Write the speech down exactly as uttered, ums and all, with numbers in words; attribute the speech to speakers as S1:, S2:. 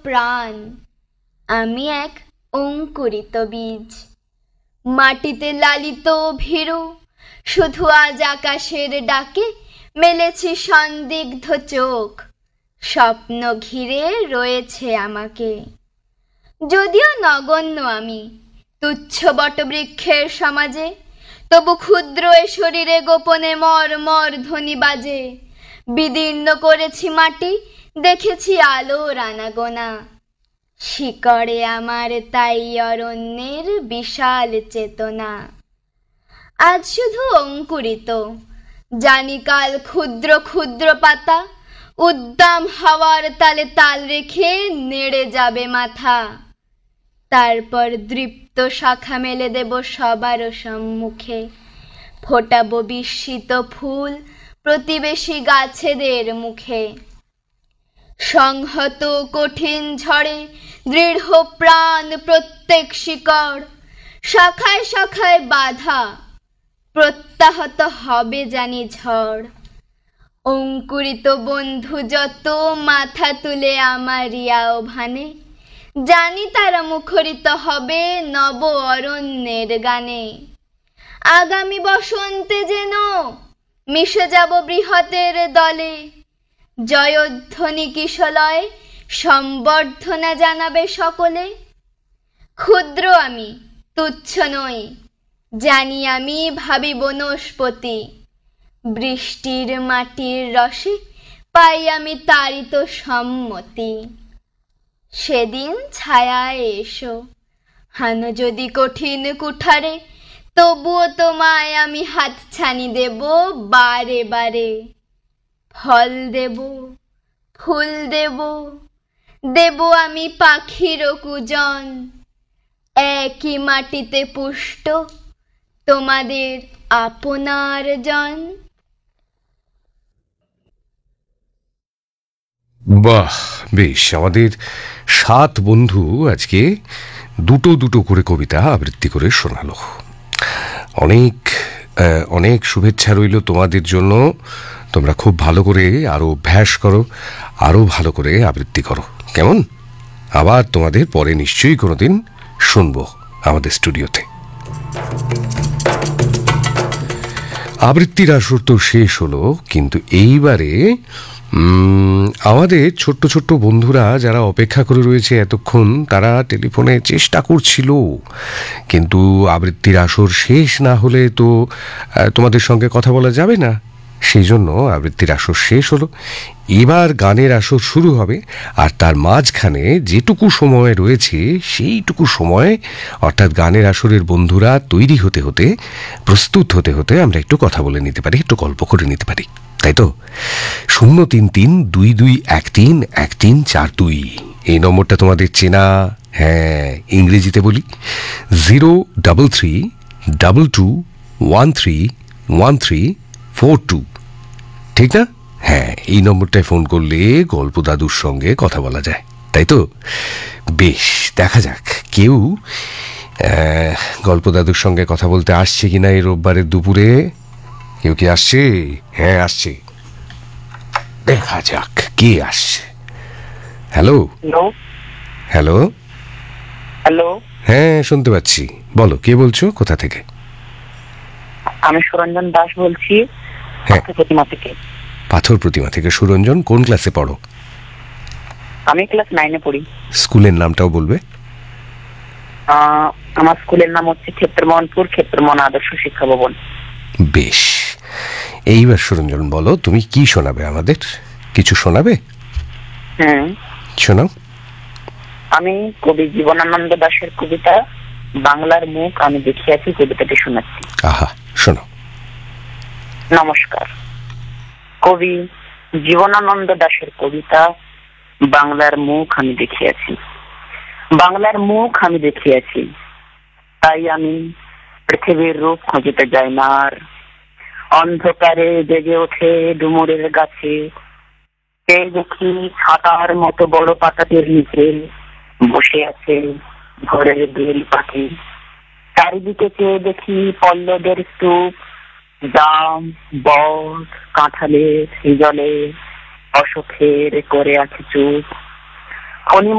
S1: প্রাণ। আমি এক অঙ্কুরিত বীজ, মাটিতে লালিত ভীরু, শুধু আজ আকাশের ডাকে মেলেছি সন্দিগ্ধ চোখ। স্বপ্ন ঘিরে রয়েছে আমাকে, যদিও নগণ্য আমি তুচ্ছ বটবৃক্ষের সমাজে, তবু ক্ষুদ্র এ শরীরে গোপনে মর মর ধ্বনি বাজে। বিদীর্ণ করেছি মাটি, দেখেছি আলোর আনাগোনা, শিকড়ে আমার তাই অরণ্যের বিশাল চেতনা। আজ শুধু অঙ্কুরিত, জানি কাল ক্ষুদ্র ক্ষুদ্র পাতা উদ্দাম হাওয়ার তালে তাল রেখে নেড়ে যাবে মাথা। তারপর দৃপ্ত শাখা মেলে দেব সবার সম্মুখে, ফোটাবো বিস্মিত ফুল প্রতিবেশী গাছেদের মুখে। সংহত কঠিন ঝড়ে দৃঢ় প্রাণ প্রত্যেক শিকড়, শাখায় শাখায় বাধা প্রত্যাহত হবে জানি ঝড়। অঙ্কুরিত বন্ধু যত মাথা তুলে আমারই আহ্বানে, জানি তারা মুখরিত হবে নব অরণ্যের গানে। আগামী বসন্তে যেন মিশে যাব বৃহতের দলে, জয়ধ্বনি কিশলয় সম্বর্ধনা জানাবে সকলে। ক্ষুদ্র আমি, তুচ্ছ নই, জানি আমি ভাবি বনস্পতি, বৃষ্টির মাটির রসে পাই আমি তারই তো সম্মতি। সেদিন ছায়ায় এসো, হানো যদি কঠিন কুঠারে, তবুও তোমায় আমি হাতছানি দেব বারে বারে। ফল দেব, ফুল দেব, দেব আমি পাখির কুজন, একই মাটিতে পুষ্ট তোমাদের আপনার জন।
S2: বাহ, বেশ। আমাদের সাত বন্ধু আজকে দুটো দুটো করে কবিতা আবৃত্তি করে শোনালো। অনেক অনেক শুভেচ্ছা রইল তোমাদের জন্য। তোমরা খুব ভালো করে আরো অভ্যাস করো, আরো ভালো করে আবৃত্তি করো, কেমন? আবার তোমাদের পরে নিশ্চয়ই কোনোদিন শুনবো আমাদের স্টুডিওতে। আবৃত্তির আসর তো শেষ হলো, কিন্তু এইবারে আমাদের ছোট্ট ছোট্ট বন্ধুরা যারা অপেক্ষা করে রয়েছে এতক্ষণ, তারা টেলিফোনে চেষ্টা করছিল, কিন্তু আবৃত্তির আসর শেষ না হলে তো তোমাদের সঙ্গে কথা বলা যাবে না। সেই জন্য আবৃত্তির আসর শেষ হলো, এবার গানের আসর শুরু হবে। আর তার মাঝখানে যেটুকু সময় রয়েছে সেইটুকু সময়, অর্থাৎ গানের আসরের বন্ধুরা তৈরি হতে হতে, প্রস্তুত হতে হতে আমরা একটু কথা বলে নিতে পারি, একটু গল্প করে নিতে পারি, তাই তো? শূন্য তিন তিন দুই দুই এক তিন এক তিন চার দুই, এই নম্বরটা তোমাদের চেনা। হ্যাঁ, ইংরেজিতে বলি, zero double three double two one three one three four two, ঠিক না? হ্যাঁ, এই নম্বরটায় ফোন করলে গল্প দাদুর সঙ্গে কথা বলা যায়, তাই তো? বেশ, দেখা যাক কেউ গল্প দাদুর সঙ্গে কথা বলতে আসছে কিনা এই রোববারের দুপুরে। কেউ কি আসছে? হ্যাঁ, আসছে, দেখা যাক কে আসছে। হ্যালো হ্যালো
S3: হ্যালো
S2: হ্যাঁ, শুনতে পাচ্ছি, বলো কে বলছো, কোথা থেকে?
S3: আমি সুরঞ্জন দাস বলছি, পাথর প্রতিমা থেকে।
S2: পাথর প্রতিমা থেকে সুরঞ্জন, কোন ক্লাসে পড়ো?
S3: আমি ক্লাস নাইনে পড়ি।
S2: স্কুলের নামটাও বলবে?
S3: আমার স্কুলের নাম হচ্ছে ক্ষেত্রমোহনপুর ক্ষেত্রমোহন আদর্শ শিক্ষা ভবন।
S2: বেশ, এইবার সুরঞ্জন বলো, তুমি কি শোনাবে আমাদের? কিছু শোনাবে?
S3: হ্যাঁ,
S2: শোনাও।
S3: আমি কবি জীবনানন্দ দাশের কবিতা বাংলার মুখ আমি দেখিয়াছি কবিতাটি শোনাচ্ছি।
S2: আহা, শোনো।
S3: নমস্কার। কবি জীবনানন্দ দাশের কবিতা বাংলার মুখ আমি দেখিয়াছি। বাংলার মুখ আমি দেখিয়াছি, তাই আমি পৃথিবীর রূপ খুঁজিতে যাই না আর। অন্ধকারে জেগে ওঠে ডুমুরের গাছে, এই দেখি ছাতার মতো বড় পাতাটির নিচে বসে আছে ভোরের বেল পাখি। চারিদিকে চেয়ে দেখি পল্লবের স্তূপ, জাম, বট, কাঁঠালের, হিজলের, অশোকের করে আছে চুপ।